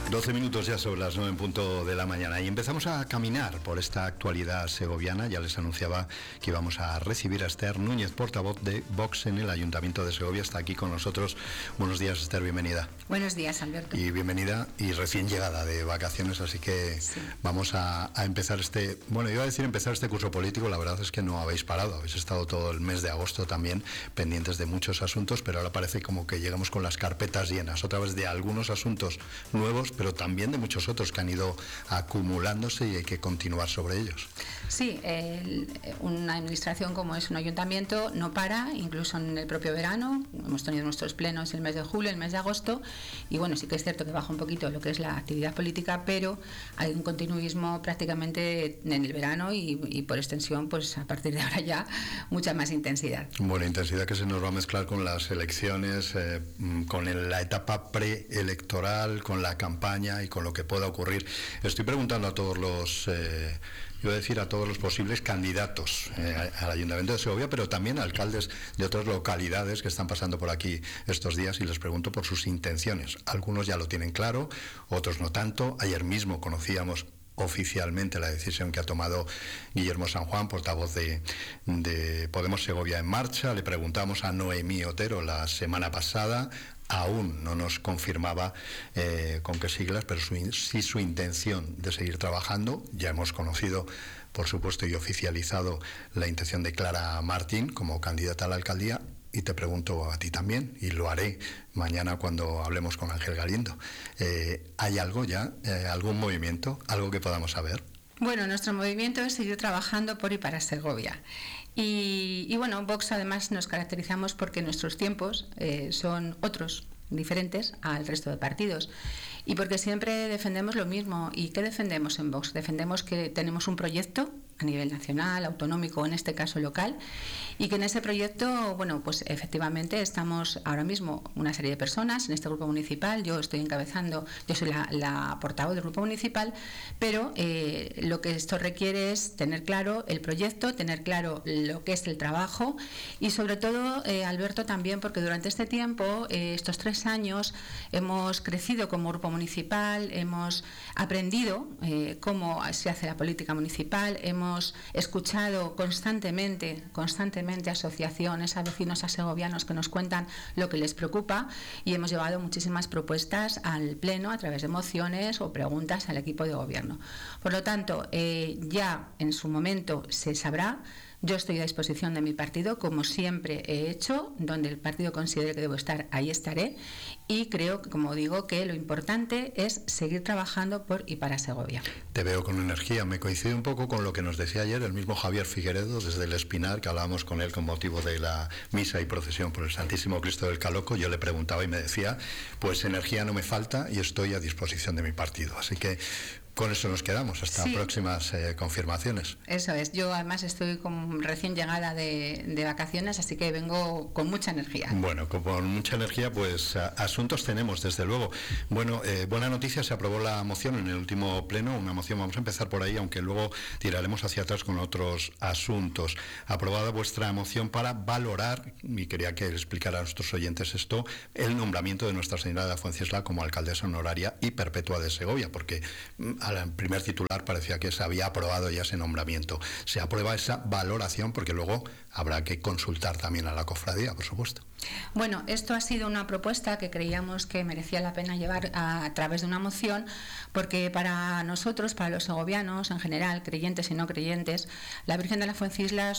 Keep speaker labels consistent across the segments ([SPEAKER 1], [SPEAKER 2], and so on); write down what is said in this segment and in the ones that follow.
[SPEAKER 1] 12 minutos ya sobre las 9 en punto de la mañana y empezamos a caminar por esta actualidad segoviana. Ya les anunciaba que íbamos a recibir a Esther Núñez, portavoz de Vox en el Ayuntamiento de Segovia. Está aquí con nosotros. Buenos días, Esther, bienvenida.
[SPEAKER 2] Buenos días, Alberto.
[SPEAKER 1] Y bienvenida y recién llegada de vacaciones, así que sí. Vamos a empezar iba a decir empezar este curso político. La verdad es que no habéis parado, habéis estado todo el mes de agosto también pendientes de muchos asuntos, pero ahora parece como que llegamos con las carpetas llenas, otra vez de algunos asuntos nuevos, pero también de muchos otros que han ido acumulándose y hay que continuar sobre ellos.
[SPEAKER 2] Sí, una administración como es un ayuntamiento no para, incluso en el propio verano. Hemos tenido nuestros plenos el mes de julio, el mes de agosto, y bueno, sí que es cierto que baja un poquito lo que es la actividad política, pero hay un continuismo prácticamente en el verano y por extensión, pues a partir de ahora ya, mucha más intensidad.
[SPEAKER 1] Bueno, intensidad que se nos va a mezclar con las elecciones, con la etapa preelectoral, con la campaña y con lo que pueda ocurrir. Estoy preguntando a todos los a todos los posibles candidatos al Ayuntamiento de Segovia, pero también a alcaldes de otras localidades que están pasando por aquí estos días, y les pregunto por sus intenciones. Algunos ya lo tienen claro, otros no tanto. Ayer mismo conocíamos oficialmente la decisión que ha tomado Guillermo San Juan, portavoz de Podemos Segovia en Marcha. Le preguntamos a Noemí Otero la semana pasada. Aún no nos confirmaba con qué siglas, pero sí su intención de seguir trabajando. Ya hemos conocido, por supuesto, y oficializado la intención de Clara Martín como candidata a la alcaldía. Y te pregunto a ti también, y lo haré mañana cuando hablemos con Ángel Galindo. ¿Hay algo ya, algún movimiento, algo que podamos saber?
[SPEAKER 2] Bueno, nuestro movimiento es seguir trabajando por y para Segovia. Y bueno, Vox además nos caracterizamos porque nuestros tiempos son otros, diferentes al resto de partidos, y porque siempre defendemos lo mismo. ¿Y qué defendemos en Vox? Defendemos que tenemos un proyecto a nivel nacional, autonómico, en este caso local, y que en ese proyecto, bueno, pues efectivamente estamos ahora mismo una serie de personas en este grupo municipal. Yo estoy encabezando, yo soy la portavoz del grupo municipal, pero lo que esto requiere es tener claro el proyecto, tener claro lo que es el trabajo, y sobre todo, Alberto, también porque durante este tiempo, estos 3 años, hemos crecido como grupo municipal, hemos aprendido cómo se hace la política municipal, hemos escuchado constantemente asociaciones, a vecinos, a segovianos que nos cuentan lo que les preocupa, y hemos llevado muchísimas propuestas al Pleno a través de mociones o preguntas al equipo de gobierno. Por lo tanto, ya en su momento se sabrá. Yo estoy a disposición de mi partido, como siempre he hecho. Donde el partido considere que debo estar, ahí estaré. Y creo que, como digo, que lo importante es seguir trabajando por y para Segovia.
[SPEAKER 1] Te veo con energía. Me coincide un poco con lo que nos decía ayer el mismo Javier Figueredo desde el Espinar, que hablábamos con él con motivo de la misa y procesión por el Santísimo Cristo del Caloco. Yo le preguntaba y me decía, pues energía no me falta y estoy a disposición de mi partido. Así que con eso nos quedamos hasta próximas confirmaciones.
[SPEAKER 2] Eso es. Yo además estoy recién llegada de vacaciones, así que vengo con mucha energía.
[SPEAKER 1] Bueno, con mucha energía, pues asuntos tenemos, desde luego. Bueno, buena noticia, se aprobó la moción en el último pleno, una moción, vamos a empezar por ahí, aunque luego tiraremos hacia atrás con otros asuntos. Aprobada vuestra moción para valorar, y quería que explicara a nuestros oyentes esto, el nombramiento de Nuestra Señora de la Fuencisla como alcaldesa honoraria y perpetua de Segovia, porque al primer titular parecía que se había aprobado ya ese nombramiento. Se aprueba esa valoración porque luego habrá que consultar también a la cofradía, por supuesto.
[SPEAKER 2] Bueno, esto ha sido una propuesta que creíamos que merecía la pena llevar a través de una moción, porque para nosotros, para los segovianos en general, creyentes y no creyentes, la Virgen de la Fuencisla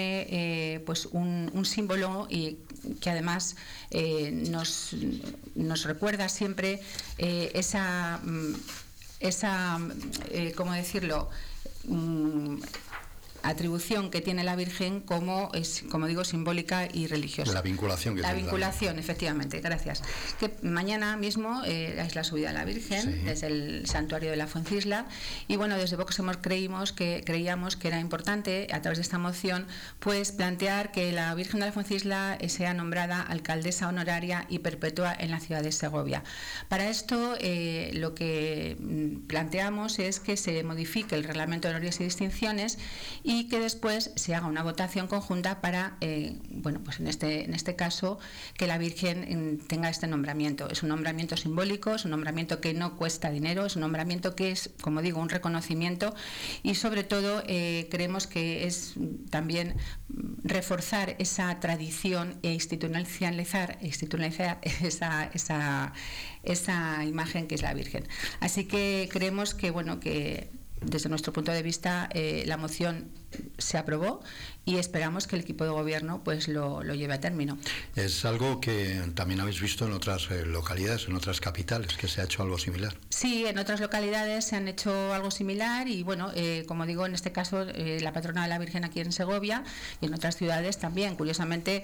[SPEAKER 2] supone pues un símbolo, y que además nos recuerda siempre ¿cómo decirlo?, atribución que tiene la Virgen como digo, simbólica y religiosa.
[SPEAKER 1] La vinculación que tiene.
[SPEAKER 2] La vinculación, efectivamente, gracias. Que mañana mismo es la subida a la Virgen, sí, desde el santuario de la Fuencisla, y bueno, desde Vox creíamos que era importante, a través de esta moción, pues plantear que la Virgen de la Fuencisla sea nombrada alcaldesa honoraria y perpetua en la ciudad de Segovia. Para esto, lo que planteamos es que se modifique el reglamento de honores y distinciones, y que después se haga una votación conjunta para, bueno, pues en este caso, que la Virgen tenga este nombramiento. Es un nombramiento simbólico, es un nombramiento que no cuesta dinero, es un nombramiento que es, como digo, un reconocimiento, y sobre todo creemos que es también reforzar esa tradición e institucionalizar esa imagen que es la Virgen. Así que creemos que, bueno, que desde nuestro punto de vista la moción se aprobó y esperamos que el equipo de gobierno pues lo lleve a término.
[SPEAKER 1] Es algo que también habéis visto en otras localidades, en otras capitales, que se ha hecho algo similar.
[SPEAKER 2] Sí, en otras localidades se han hecho algo similar y bueno, como digo, en este caso la patrona de la Virgen aquí en Segovia y en otras ciudades también. Curiosamente,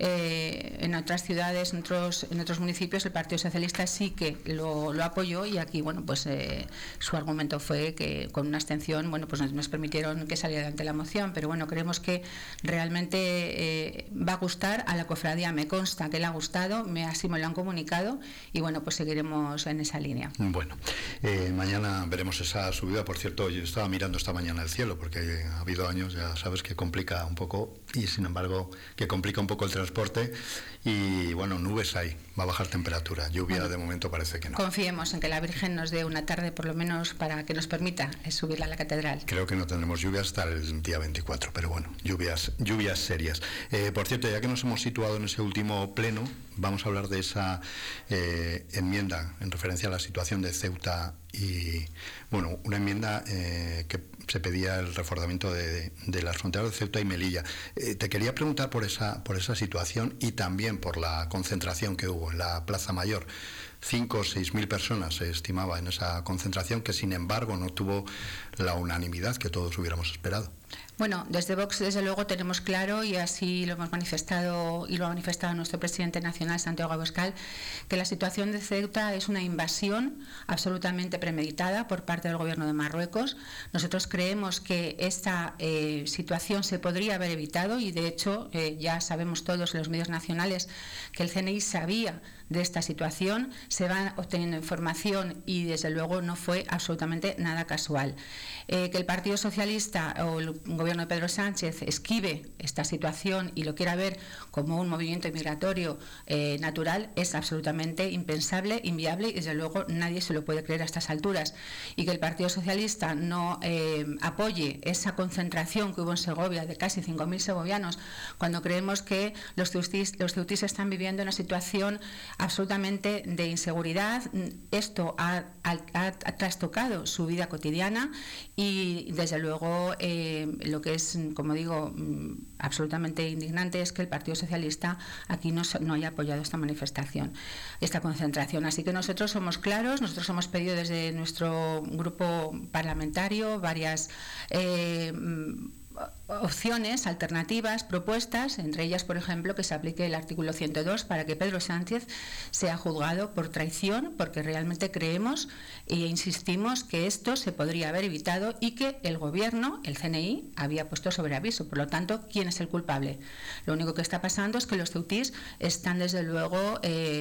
[SPEAKER 2] en otras ciudades, en otros municipios, el Partido Socialista sí que lo apoyó, y aquí, bueno, pues su argumento fue que con una abstención, bueno, pues nos permitieron que saliera adelante la moción, pero bueno, creemos que realmente va a gustar a la cofradía. Me consta que le ha gustado, así me lo han comunicado, y bueno, pues seguiremos en esa línea.
[SPEAKER 1] Bueno, mañana veremos esa subida. Por cierto, yo estaba mirando esta mañana el cielo, porque ha habido años, ya sabes, que complica un poco, y sin embargo que complica un poco el transporte, y bueno, nubes hay, va a bajar temperatura, lluvia bueno, de momento parece que no.
[SPEAKER 2] Confiemos en que la Virgen nos dé una tarde por lo menos para que nos permita subirla a la catedral.
[SPEAKER 1] Creo que no tendremos lluvias hasta el día 24, pero bueno, lluvias serias. Por cierto, ya que nos hemos situado en ese último pleno, vamos a hablar de esa enmienda en referencia a la situación de Ceuta y, bueno, una enmienda que se pedía el reforzamiento de las fronteras de Ceuta y Melilla. Te quería preguntar por esa situación y también por la concentración que hubo en la Plaza Mayor. 5 o 6 mil personas se estimaba en esa concentración, que sin embargo no tuvo la unanimidad que todos hubiéramos esperado.
[SPEAKER 2] Bueno, desde Vox, desde luego, tenemos claro, y así lo hemos manifestado y lo ha manifestado nuestro presidente nacional, Santiago Abascal, que la situación de Ceuta es una invasión absolutamente premeditada por parte del gobierno de Marruecos. Nosotros creemos que esta situación se podría haber evitado, y de hecho ya sabemos todos en los medios nacionales que el CNI sabía de esta situación, se va obteniendo información y desde luego no fue absolutamente nada casual. Que el Partido Socialista o el gobierno de Pedro Sánchez esquive esta situación y lo quiera ver como un movimiento migratorio natural es absolutamente impensable, inviable, y desde luego nadie se lo puede creer a estas alturas. Y que el Partido Socialista no apoye esa concentración que hubo en Segovia de casi 5.000 segovianos, cuando creemos que los ceutís están viviendo una situación absolutamente de inseguridad. Esto ha trastocado su vida cotidiana, y desde luego lo que es, como digo, absolutamente indignante es que el Partido Socialista aquí no haya apoyado esta manifestación, esta concentración. Así que nosotros somos claros, nosotros hemos pedido desde nuestro grupo parlamentario varias opciones, alternativas, propuestas, entre ellas, por ejemplo, que se aplique el artículo 102 para que Pedro Sánchez sea juzgado por traición, porque realmente creemos e insistimos que esto se podría haber evitado y que el gobierno, el CNI, había puesto sobre aviso. Por lo tanto, ¿quién es el culpable? Lo único que está pasando es que los ceutís están, desde luego,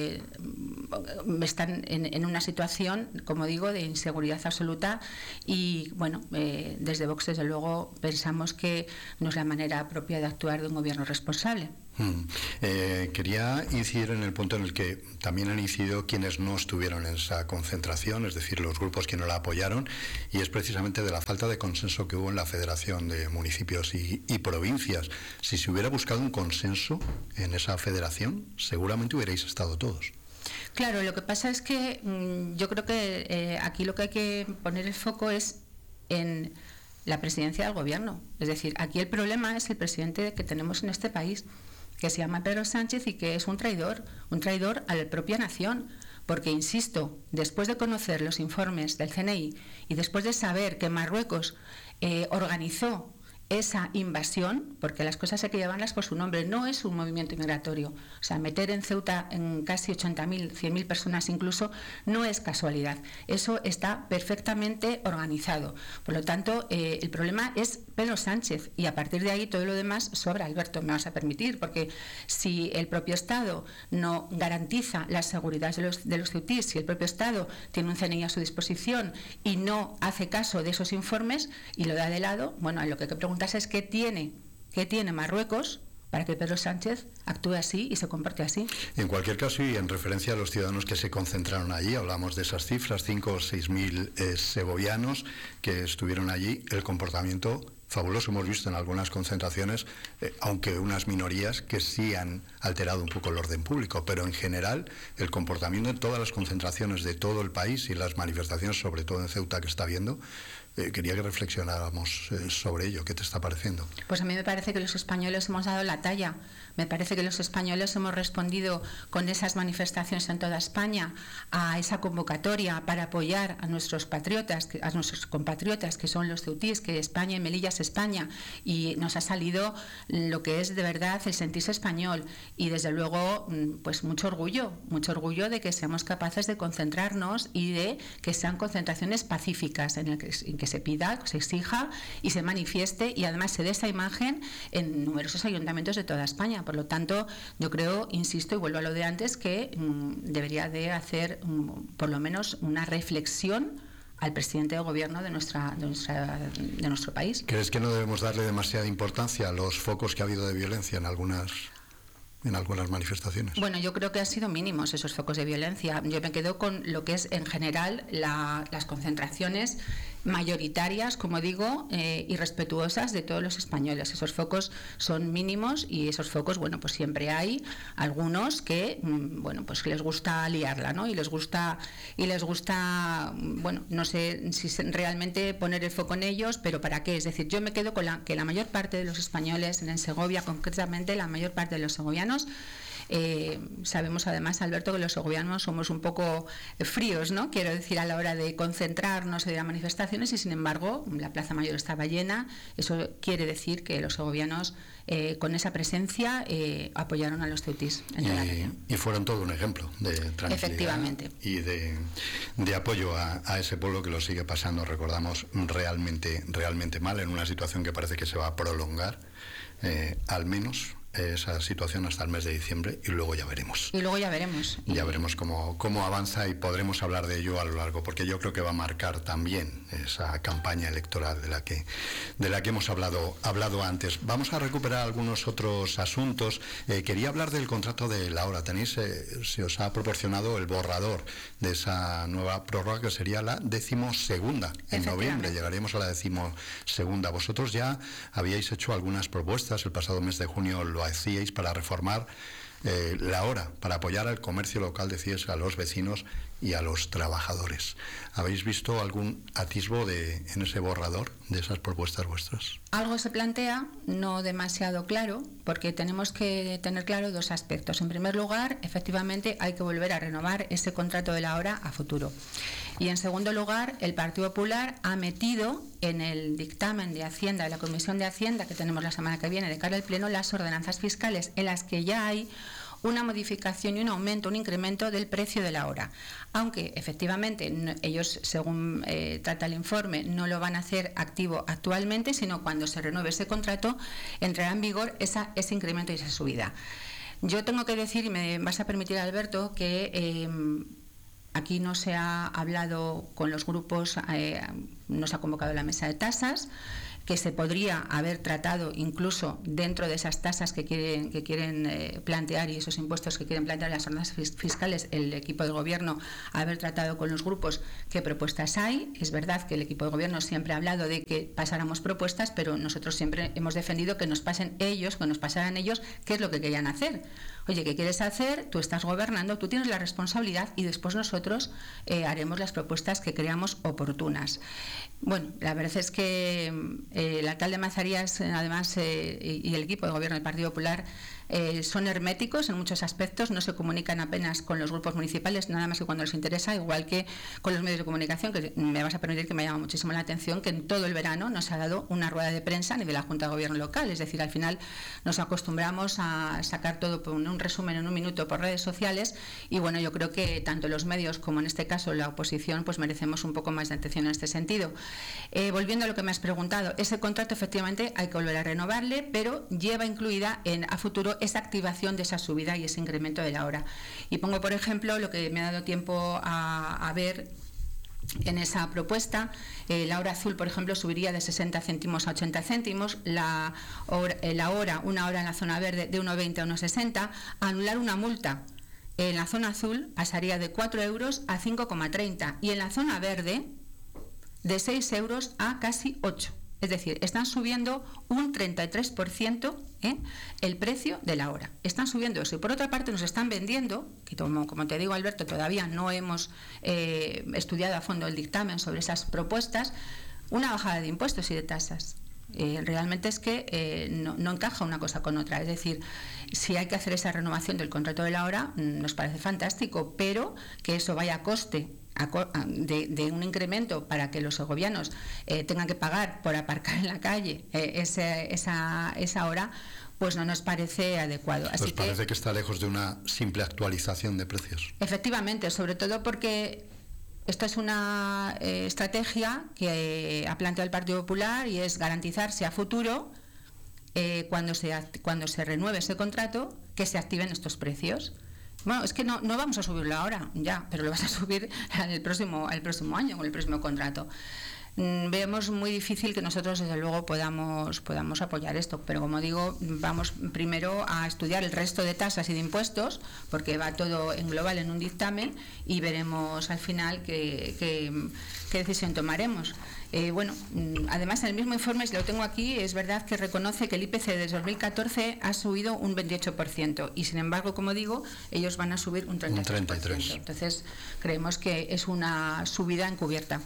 [SPEAKER 2] están en una situación, como digo, de inseguridad absoluta, y bueno, desde Vox, desde luego, pensamos que no es la manera propia de actuar de un gobierno responsable.
[SPEAKER 1] Quería incidir en el punto en el que también han incidido quienes no estuvieron en esa concentración, es decir, los grupos que no la apoyaron, y es precisamente de la falta de consenso que hubo en la Federación de Municipios y Provincias. Si se hubiera buscado un consenso en esa federación, seguramente hubierais estado todos.
[SPEAKER 2] Claro, lo que pasa es que yo creo que aquí lo que hay que poner el foco es en la presidencia del gobierno. Es decir, aquí el problema es el presidente que tenemos en este país, que se llama Pedro Sánchez y que es un traidor a la propia nación. Porque, insisto, después de conocer los informes del CNI y después de saber que Marruecos organizó esa invasión, porque las cosas hay que llevarlas por su nombre, no es un movimiento migratorio. O sea, meter en Ceuta en casi 80.000, 100.000 personas incluso, no es casualidad. Eso está perfectamente organizado. Por lo tanto, el problema es Pedro Sánchez, y a partir de ahí todo lo demás sobra. Alberto, me vas a permitir, porque si el propio Estado no garantiza la seguridad de los ceutís, si el propio Estado tiene un CNI a su disposición y no hace caso de esos informes y lo da de lado, bueno, lo que hay que preguntar preguntas es ¿qué tiene Marruecos para que Pedro Sánchez actúe así y se comporte así?
[SPEAKER 1] En cualquier caso, y en referencia a los ciudadanos que se concentraron allí, hablamos de esas cifras, 5 o 6 mil segovianos que estuvieron allí, el comportamiento fabuloso. Hemos visto en algunas concentraciones, aunque unas minorías que sí han alterado un poco el orden público, pero en general el comportamiento en todas las concentraciones de todo el país y las manifestaciones, sobre todo en Ceuta, que está habiendo, quería que reflexionáramos sobre ello. ¿Qué te está pareciendo?
[SPEAKER 2] Pues a mí me parece que los españoles hemos dado la talla. Me parece que los españoles hemos respondido con esas manifestaciones en toda España a esa convocatoria para apoyar a nuestros patriotas, a nuestros compatriotas que son los ceutíes, que España y Melilla es España, y nos ha salido lo que es de verdad el sentirse español, y desde luego pues mucho orgullo de que seamos capaces de concentrarnos y de que sean concentraciones pacíficas en que se pida, se exija y se manifieste, y además se dé esa imagen en numerosos ayuntamientos de toda España. Por lo tanto, yo creo, insisto y vuelvo a lo de antes, que debería de hacer por lo menos una reflexión al presidente de gobierno de nuestro país.
[SPEAKER 1] ¿Crees que no debemos darle demasiada importancia a los focos que ha habido de violencia en algunas manifestaciones?
[SPEAKER 2] Bueno, yo creo que han sido mínimos esos focos de violencia. Yo me quedo con lo que es en general las concentraciones mayoritarias, como digo, y respetuosas de todos los españoles. Esos focos son mínimos, y esos focos, bueno, pues siempre hay algunos que, bueno, pues que les gusta liarla, ¿no? Y les gusta, bueno, no sé si realmente poner el foco en ellos, pero ¿para qué? Es decir, yo me quedo con que la mayor parte de los españoles en Segovia, concretamente la mayor parte de los segovianos, sabemos además, Alberto, que los segovianos somos un poco fríos, ¿no? Quiero decir, a la hora de concentrarnos y de ir a manifestaciones, y sin embargo la Plaza Mayor estaba llena. Eso quiere decir que los segovianos con esa presencia apoyaron a los ceutís en toda la región.
[SPEAKER 1] Y fueron todo un ejemplo de tranquilidad.
[SPEAKER 2] Efectivamente.
[SPEAKER 1] Y de apoyo a ese pueblo que lo sigue pasando, recordamos, realmente mal, en una situación que parece que se va a prolongar, al menos esa situación hasta el mes de diciembre, y luego ya veremos. Ya veremos cómo avanza, y podremos hablar de ello a lo largo, porque yo creo que va a marcar también esa campaña electoral de la que hemos hablado antes. Vamos a recuperar algunos otros asuntos. Quería hablar del contrato de la hora. Se os ha proporcionado el borrador de esa nueva prórroga, que sería la 12ª. En noviembre llegaríamos a la 12ª. Vosotros ya habíais hecho algunas propuestas, el pasado mes de junio lo hacíais, para reformar la hora, para apoyar al comercio local, decíais, a los vecinos y a los trabajadores. ¿Habéis visto algún atisbo en ese borrador de esas propuestas vuestras?
[SPEAKER 2] Algo se plantea, no demasiado claro, porque tenemos que tener claro dos aspectos. En primer lugar, efectivamente hay que volver a renovar ese contrato de la hora a futuro. Y en segundo lugar, el Partido Popular ha metido en el dictamen de Hacienda, de la Comisión de Hacienda, que tenemos la semana que viene de cara al Pleno, las ordenanzas fiscales, en las que ya hay una modificación y un aumento, un incremento del precio de la hora. Aunque efectivamente ellos, según trata el informe, no lo van a hacer activo actualmente, sino cuando se renueve ese contrato entrará en vigor ese incremento y esa subida. Yo tengo que decir, y me vas a permitir, Alberto, que aquí no se ha hablado con los grupos, no se ha convocado la mesa de tasas, que se podría haber tratado incluso dentro de esas tasas que quieren plantear, y esos impuestos que quieren plantear las ordenanzas fiscales, el equipo de gobierno haber tratado con los grupos qué propuestas hay. Es verdad que el equipo de gobierno siempre ha hablado de que pasáramos propuestas, pero nosotros siempre hemos defendido que nos pasaran ellos qué es lo que querían hacer. Oye, ¿qué quieres hacer? Tú estás gobernando, tú tienes la responsabilidad, y después nosotros haremos las propuestas que creamos oportunas. Bueno, la verdad es que el alcalde Mazarías, además, y el equipo de gobierno del Partido Popular son herméticos en muchos aspectos, no se comunican apenas con los grupos municipales, nada más que cuando les interesa, igual que con los medios de comunicación, que me vas a permitir que me llama muchísimo la atención que en todo el verano no se ha dado una rueda de prensa ni de la Junta de Gobierno local. Es decir, al final nos acostumbramos a sacar todo por un resumen en un minuto por redes sociales, y bueno, yo creo que tanto los medios como en este caso la oposición pues merecemos un poco más de atención en este sentido. Volviendo a lo que me has preguntado, ese contrato efectivamente hay que volver a renovarle, pero lleva incluida a futuro esa activación de esa subida y ese incremento de la hora. Y pongo, por ejemplo, lo que me ha dado tiempo a ver en esa propuesta. La hora azul, por ejemplo, subiría de 60 céntimos a 80 céntimos, una hora en la zona verde de 1,20 a 1,60. Anular una multa en la zona azul pasaría de 4 euros a 5,30 y en la zona verde de 6 euros a casi 8. Es decir, están subiendo un 33% el precio de la hora. Están subiendo eso. Y por otra parte nos están vendiendo, que como te digo, Alberto, todavía no hemos estudiado a fondo el dictamen sobre esas propuestas, una bajada de impuestos y de tasas. Realmente es que no encaja una cosa con otra. Es decir, si hay que hacer esa renovación del contrato de la hora, nos parece fantástico, pero que eso vaya a coste de un incremento para que los segovianos tengan que pagar por aparcar en la calle esa hora, pues no nos parece adecuado.
[SPEAKER 1] Pues parece que está lejos de una simple actualización de precios.
[SPEAKER 2] Efectivamente, sobre todo porque esta es una estrategia que ha planteado el Partido Popular y es garantizarse a futuro, cuando se renueve ese contrato, que se activen estos precios. Bueno, es que no vamos a subirlo ahora, ya, pero lo vas a subir el próximo año con el próximo contrato. Vemos muy difícil que nosotros, desde luego, podamos apoyar esto, pero como digo, vamos primero a estudiar el resto de tasas y de impuestos, porque va todo en global en un dictamen, y veremos al final qué decisión tomaremos. Además, en el mismo informe, si lo tengo aquí, es verdad que reconoce que el IPC desde 2014 ha subido un 28% y, sin embargo, como digo, ellos van a subir un 33%. Entonces, creemos que es una subida encubierta.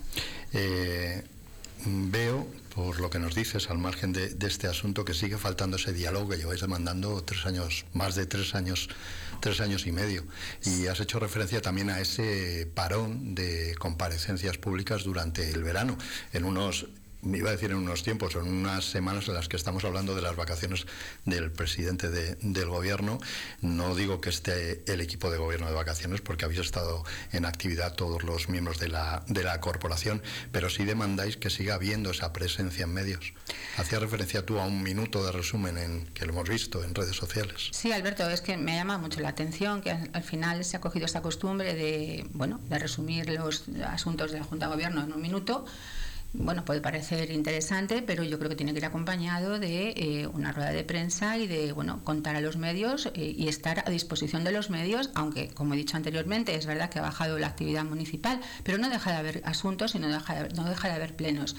[SPEAKER 1] Veo, por lo que nos dices, al margen de este asunto, que sigue faltando ese diálogo que lleváis demandando 3 años, más de 3 años y medio. Y has hecho referencia también a ese parón de comparecencias públicas durante el verano, iba a decir en unos tiempos, en unas semanas en las que estamos hablando de las vacaciones del presidente del gobierno. No digo que esté el equipo de gobierno de vacaciones, porque habéis estado en actividad todos los miembros de la corporación, pero sí demandáis que siga habiendo esa presencia en medios. Hacías referencia tú a un minuto de resumen que lo hemos visto en redes sociales.
[SPEAKER 2] Sí, Alberto, es que me llama mucho la atención que al final se ha cogido esta costumbre de resumir los asuntos de la Junta de Gobierno en un minuto. Bueno, puede parecer interesante, pero yo creo que tiene que ir acompañado de una rueda de prensa y de contar a los medios y estar a disposición de los medios, aunque, como he dicho anteriormente, es verdad que ha bajado la actividad municipal, pero no deja de haber asuntos y no deja de haber plenos.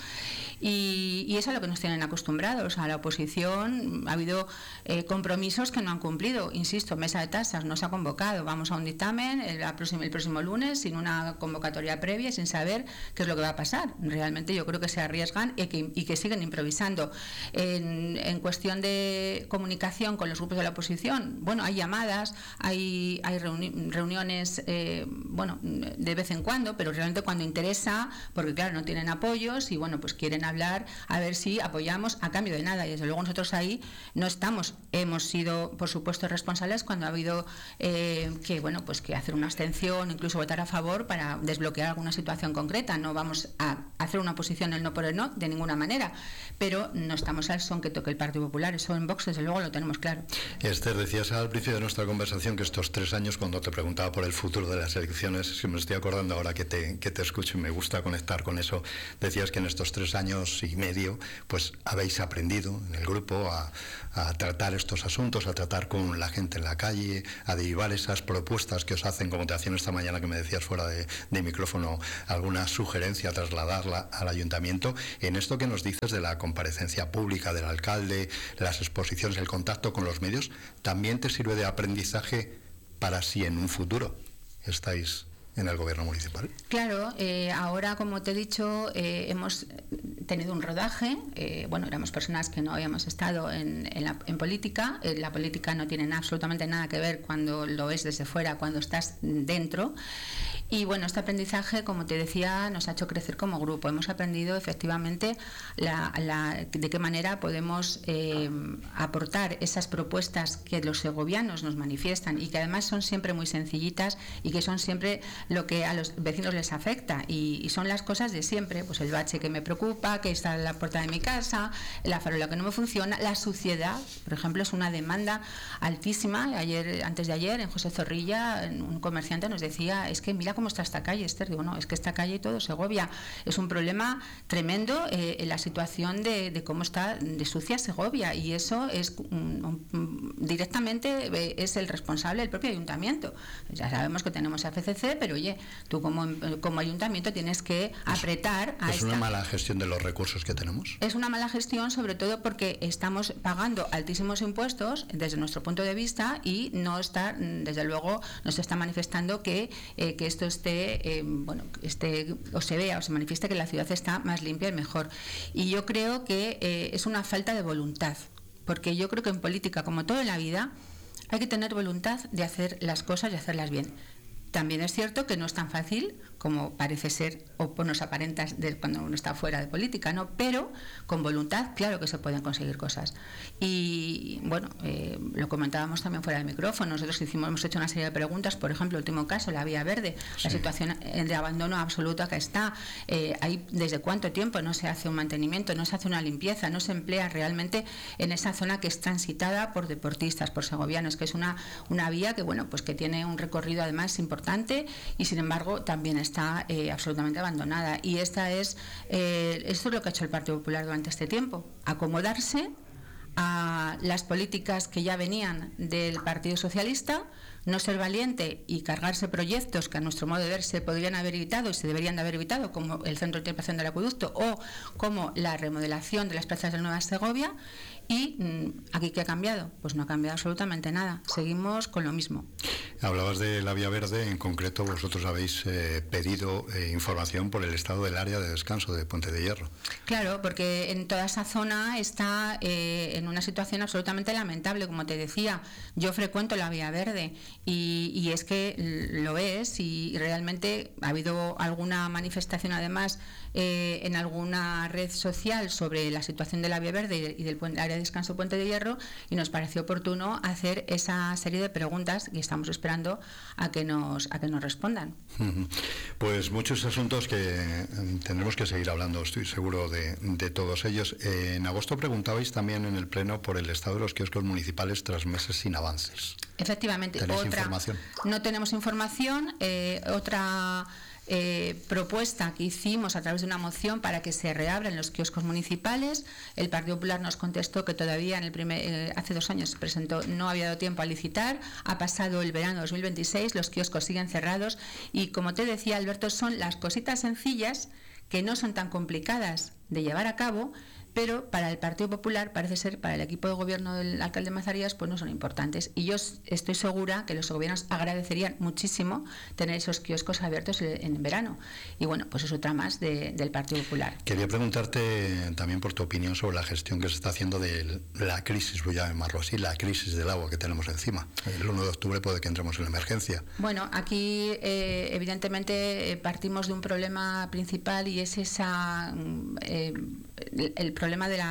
[SPEAKER 2] Y eso es a lo que nos tienen acostumbrados. A la oposición ha habido compromisos que no han cumplido. Insisto, mesa de tasas no se ha convocado. Vamos a un dictamen el próximo lunes sin una convocatoria previa y sin saber qué es lo que va a pasar. Realmente yo creo que se arriesgan y que siguen improvisando. En cuestión de comunicación con los grupos de la oposición, hay llamadas, hay reuniones de vez en cuando, pero realmente cuando interesa, porque claro, no tienen apoyos y pues quieren hablar a ver si apoyamos a cambio de nada, y desde luego nosotros ahí no estamos. Hemos sido, por supuesto, responsables cuando ha habido que hacer una abstención, incluso votar a favor para desbloquear alguna situación concreta. No vamos a hacer una oposición el no por el no, de ninguna manera, pero no estamos al son que toque el Partido Popular. Eso en Vox, desde luego, lo tenemos claro.
[SPEAKER 1] Esther, decías al principio de nuestra conversación que estos 3 años, cuando te preguntaba por el futuro de las elecciones, si me estoy acordando ahora que te escucho y me gusta conectar con eso, decías que en estos 3 años y medio pues habéis aprendido en el grupo a tratar estos asuntos, a tratar con la gente en la calle, a derivar esas propuestas que os hacen, como te hacían esta mañana que me decías fuera de micrófono, alguna sugerencia, trasladarla al ayuntamiento. En esto que nos dices de la comparecencia pública del alcalde, las exposiciones, el contacto con los medios, ¿también te sirve de aprendizaje para si en un futuro estáis en el gobierno municipal?
[SPEAKER 2] Claro, ahora, como te he dicho, hemos tenido un rodaje. Éramos personas que no habíamos estado en política. La política no tiene absolutamente nada que ver cuando lo ves desde fuera, cuando estás dentro. Y este aprendizaje, como te decía, nos ha hecho crecer como grupo. Hemos aprendido efectivamente de qué manera podemos aportar esas propuestas que los segovianos nos manifiestan y que además son siempre muy sencillitas y que son siempre lo que a los vecinos les afecta, y son las cosas de siempre, pues el bache que me preocupa, que está en la puerta de mi casa, la farola que no me funciona, la suciedad, por ejemplo, es una demanda altísima. Antes de ayer, en José Zorrilla, un comerciante nos decía, es que mira cómo está esta calle, Esther. Digo, no, es que esta calle y todo Segovia. Es un problema tremendo en la situación de cómo está de sucia Segovia, y eso es directamente es el responsable del propio ayuntamiento. Ya sabemos que tenemos FCC, pero oye, tú como ayuntamiento tienes que apretar a
[SPEAKER 1] ¿Es una mala gestión de los recursos que tenemos?
[SPEAKER 2] Es una mala gestión, sobre todo porque estamos pagando altísimos impuestos desde nuestro punto de vista, y no está, desde luego, nos está manifestando que esto esté, o se vea o se manifieste que la ciudad está más limpia y mejor. Y yo creo que es una falta de voluntad, porque yo creo que en política, como todo en la vida, hay que tener voluntad de hacer las cosas y hacerlas bien. También es cierto que no es tan fácil como parece ser o nos aparenta cuando uno está fuera de política, ¿no? Pero con voluntad, claro que se pueden conseguir cosas. Y bueno, lo comentábamos también fuera del micrófono. Nosotros hemos hecho una serie de preguntas, por ejemplo, el último caso, la Vía Verde, sí. La situación de abandono absoluto que está. ¿Desde cuánto tiempo no se hace un mantenimiento, no se hace una limpieza, no se emplea realmente en esa zona que es transitada por deportistas, por segovianos, que es una vía que, bueno, pues que tiene un recorrido además importante, y sin embargo también está absolutamente abandonada? Y esto es lo que ha hecho el Partido Popular durante este tiempo: acomodarse a las políticas que ya venían del Partido Socialista, no ser valiente y cargarse proyectos que a nuestro modo de ver se podrían haber evitado y se deberían de haber evitado, como el centro de interpretación del acueducto o como la remodelación de las plazas de Nueva Segovia. ¿Y aquí qué ha cambiado? Pues no ha cambiado absolutamente nada, seguimos con lo mismo.
[SPEAKER 1] Hablabas de la Vía Verde, en concreto vosotros habéis pedido información por el estado del área de descanso de Puente de Hierro.
[SPEAKER 2] Claro, porque en toda esa zona está en una situación absolutamente lamentable, como te decía. Yo frecuento la Vía Verde y es que lo es, y realmente ha habido alguna manifestación además en alguna red social sobre la situación de la Vía Verde y del área de descanso Puente de Hierro, y nos pareció oportuno hacer esa serie de preguntas y estamos esperando a que nos respondan.
[SPEAKER 1] Pues muchos asuntos que tendremos que seguir hablando, estoy seguro de todos ellos. En agosto preguntabais también en el Pleno por el estado de los kioscos municipales tras meses sin avances.
[SPEAKER 2] Efectivamente.
[SPEAKER 1] ¿Tenéis información?
[SPEAKER 2] No tenemos información. Otra propuesta que hicimos a través de una moción para que se reabran los kioscos municipales. El Partido Popular nos contestó que todavía hace 2 años se presentó, no había dado tiempo a licitar, ha pasado el verano 2026, los kioscos siguen cerrados, y como te decía, Alberto, son las cositas sencillas que no son tan complicadas de llevar a cabo, pero para el Partido Popular, parece ser, para el equipo de gobierno del alcalde Mazarías, pues no son importantes. Y yo estoy segura que los gobiernos agradecerían muchísimo tener esos kioscos abiertos en verano. Y bueno, pues es otra más del Partido Popular.
[SPEAKER 1] Quería preguntarte también por tu opinión sobre la gestión que se está haciendo de la crisis, voy a llamarlo así, la crisis del agua que tenemos encima. El 1 de octubre puede que entremos en la emergencia.
[SPEAKER 2] Bueno, aquí evidentemente partimos de un problema principal, y es el problema de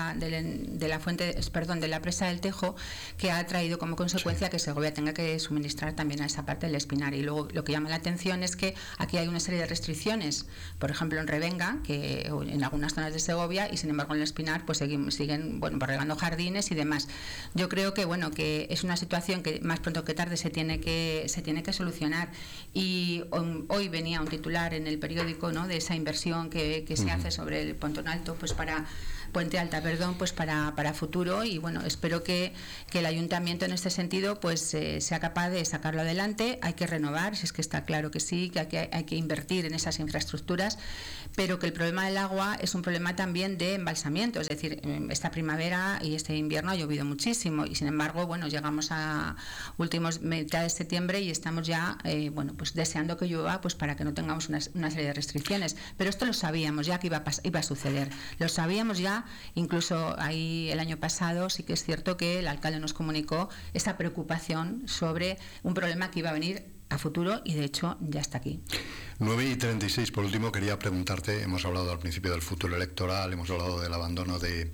[SPEAKER 2] la presa del Tejo, que ha traído como consecuencia que Segovia tenga que suministrar también a esa parte del Espinar. Y luego lo que llama la atención es que aquí hay una serie de restricciones, por ejemplo en Revenga, que en algunas zonas de Segovia, y sin embargo en el Espinar pues siguen regando jardines y demás. Yo creo que es una situación que más pronto que tarde se tiene que solucionar. Y hoy venía un titular en el periódico, ¿no?, de esa inversión que se hace sobre el Pontón Alto, pues Puente Alta, pues para futuro. Y bueno, espero que el ayuntamiento en este sentido pues sea capaz de sacarlo adelante. Hay que renovar, si es que está claro que sí, que hay que invertir en esas infraestructuras, pero que el problema del agua es un problema también de embalsamiento. Es decir, esta primavera y este invierno ha llovido muchísimo, y sin embargo, bueno, llegamos a últimos mitad de septiembre y estamos ya pues deseando que llueva, pues para que no tengamos una serie de restricciones. Pero esto lo sabíamos ya que iba a suceder, lo sabíamos ya. Incluso ahí el año pasado sí que es cierto que el alcalde nos comunicó esa preocupación sobre un problema que iba a venir a futuro, y de hecho ya está aquí.
[SPEAKER 1] 9:36, por último quería preguntarte, hemos hablado al principio del futuro electoral, hemos hablado del abandono de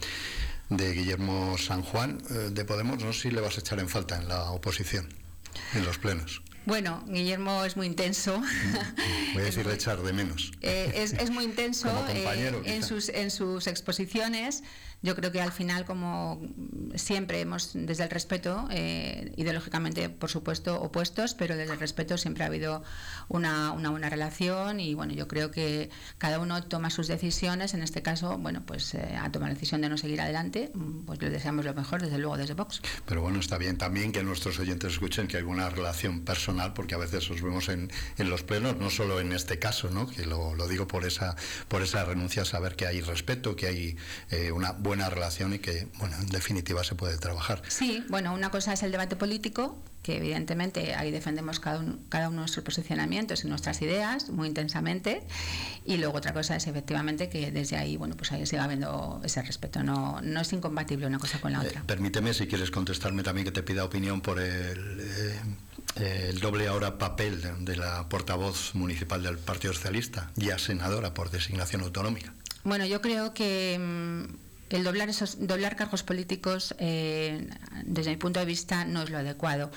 [SPEAKER 1] Guillermo San Juan de Podemos. No sé si le vas a echar en falta en la oposición, en los plenos.
[SPEAKER 2] Bueno, Guillermo es muy intenso.
[SPEAKER 1] Voy a decirle echar de menos.
[SPEAKER 2] Es muy intenso
[SPEAKER 1] como compañero,
[SPEAKER 2] en sus exposiciones. Yo creo que al final, como siempre, hemos desde el respeto, ideológicamente, por supuesto, opuestos, pero desde el respeto siempre ha habido una buena relación y bueno, yo creo que cada uno toma sus decisiones. En este caso, bueno, pues ha tomado la decisión de no seguir adelante, pues le deseamos lo mejor, desde luego, desde Vox.
[SPEAKER 1] Pero bueno, está bien también que nuestros oyentes escuchen que hay una relación personal, porque a veces os vemos en los plenos, no solo en este caso, ¿no? Que lo digo por esa renuncia a saber que hay respeto, que hay una buena relación y que, bueno, en definitiva se puede trabajar.
[SPEAKER 2] Sí, bueno, una cosa es el debate político, que evidentemente ahí defendemos cada uno nuestros posicionamientos y nuestras ideas muy intensamente, y luego otra cosa es efectivamente que desde ahí, bueno, pues ahí se va viendo ese respeto, no es incompatible una cosa con la otra.
[SPEAKER 1] Permíteme, si quieres contestarme también, que te pida opinión por el doble ahora papel de la portavoz municipal del Partido Socialista, ya senadora por designación autonómica.
[SPEAKER 2] Bueno, yo creo que el doblar cargos políticos, desde mi punto de vista, no es lo adecuado.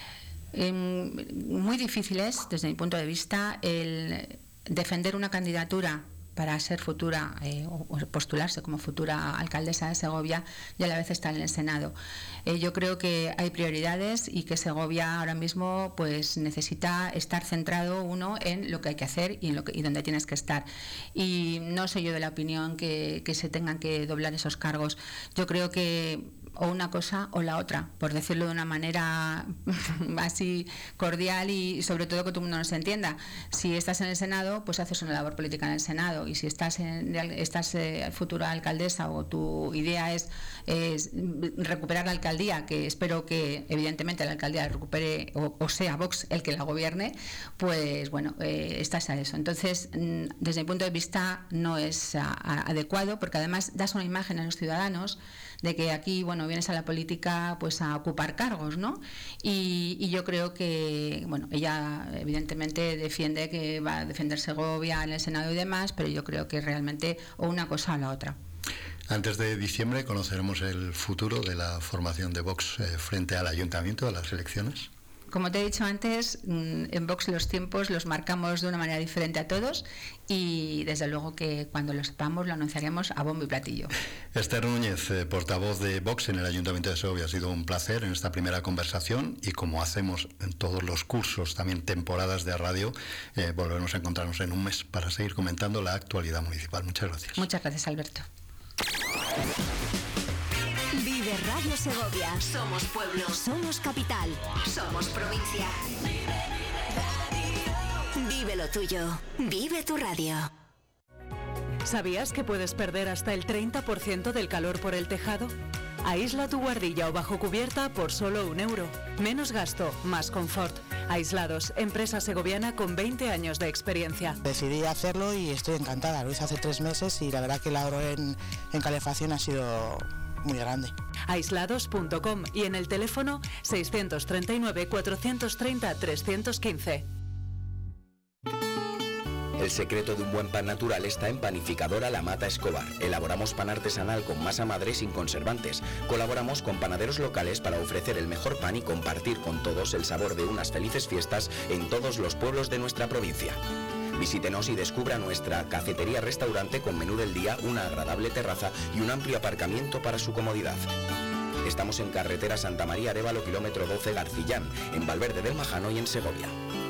[SPEAKER 2] Muy difícil es, desde mi punto de vista, el defender una candidatura para ser futura o postularse como futura alcaldesa de Segovia y a la vez estar en el Senado. Yo creo que hay prioridades y que Segovia ahora mismo pues necesita estar centrado uno en lo que hay que hacer y donde tienes que estar. Y no soy yo de la opinión que se tengan que doblar esos cargos. Yo creo que o una cosa o la otra, por decirlo de una manera así cordial y sobre todo que todo el mundo nos entienda. Si estás en el Senado, pues haces una labor política en el Senado, y si estás futura alcaldesa o tu idea es recuperar la alcaldía, que espero que evidentemente la alcaldía la recupere o sea Vox el que la gobierne, pues bueno, estás a eso. Entonces, desde mi punto de vista no es adecuado, porque además das una imagen a los ciudadanos de que aquí, bueno, vienes a la política pues a ocupar cargos, ¿no? Y yo creo que, bueno, ella evidentemente defiende que va a defender Segovia en el Senado y demás, pero yo creo que realmente o una cosa o la otra.
[SPEAKER 1] Antes de diciembre conoceremos el futuro de la formación de Vox frente al Ayuntamiento, a las elecciones.
[SPEAKER 2] Como te he dicho antes, en Vox los tiempos los marcamos de una manera diferente a todos y desde luego que cuando lo sepamos lo anunciaremos a bombo y platillo.
[SPEAKER 1] Esther Núñez, portavoz de Vox en el Ayuntamiento de Segovia, ha sido un placer en esta primera conversación y como hacemos en todos los cursos, también temporadas de radio, volveremos a encontrarnos en un mes para seguir comentando la actualidad municipal. Muchas gracias.
[SPEAKER 2] Muchas gracias, Alberto.
[SPEAKER 3] Vive Radio Segovia. Somos pueblo. Somos capital. Somos provincia. Vive lo tuyo. Vive tu radio.
[SPEAKER 4] ¿Sabías que puedes perder hasta el 30% del calor por el tejado? Aísla tu guardilla o bajo cubierta por solo €1. Menos gasto, más confort. Aislados, empresa segoviana con 20 años de experiencia.
[SPEAKER 5] Decidí hacerlo y estoy encantada. Lo hice hace 3 meses y la verdad que el ahorro en calefacción ha sido muy grande.
[SPEAKER 4] Aislados.com y en el teléfono 639 430 315.
[SPEAKER 6] El secreto de un buen pan natural está en Panificadora La Mata Escobar. Elaboramos pan artesanal con masa madre sin conservantes. Colaboramos con panaderos locales para ofrecer el mejor pan y compartir con todos el sabor de unas felices fiestas en todos los pueblos de nuestra provincia. Visítenos y descubra nuestra cafetería-restaurante con menú del día, una agradable terraza y un amplio aparcamiento para su comodidad. Estamos en carretera Santa María Arévalo, kilómetro 12 Garcillán, en Valverde del Majano y en Segovia.